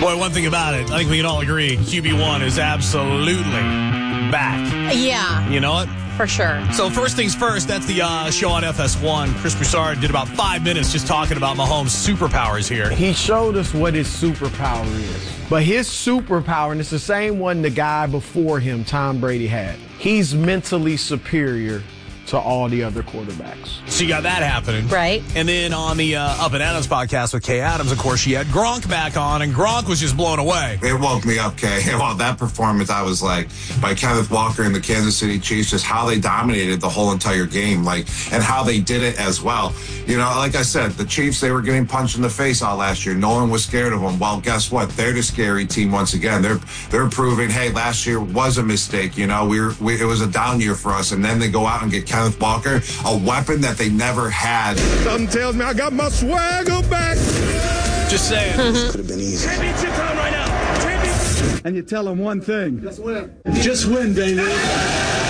Boy, one thing about it, I think we can all agree, QB1 is absolutely back. Yeah. You know it? For sure. So first things first, that's the show on FS1. Chris Broussard did about 5 minutes just talking about Mahomes' superpowers here. He showed us what his superpower is. But his superpower, and it's the same one the guy before him, Tom Brady, had. He's mentally superior to all the other quarterbacks. So you got that happening. Right. And then on the Up and Adams podcast with Kay Adams, of course, she had Gronk back on, and Gronk was just blown away. It woke me up, Kay. Well, that performance, I was like, by Kenneth Walker and the Kansas City Chiefs, just how they dominated the whole entire game, and how they did it as well. You know, like I said, the Chiefs, they were getting punched in the face all last year. No one was scared of them. Well, guess what? They're the scary team once again. They're proving, hey, last year was a mistake. You know, it was a down year for us. And then they go out and get Kenneth Walker, a weapon that they never had. Something tells me I got my swagger back. Just saying. Could have been easy. Championship time right now. Championship. And you tell them one thing. Just win. Just win, baby.